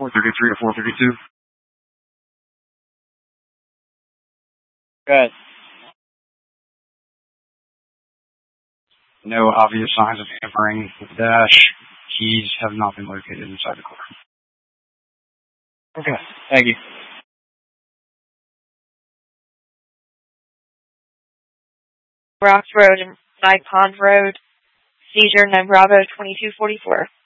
433 to 432. Good. No obvious signs of tampering with the dash. Keys have not been located inside the car. Okay. Thank you. Rocks Road and Flag Pond Road. Seizure 9 Bravo 2244.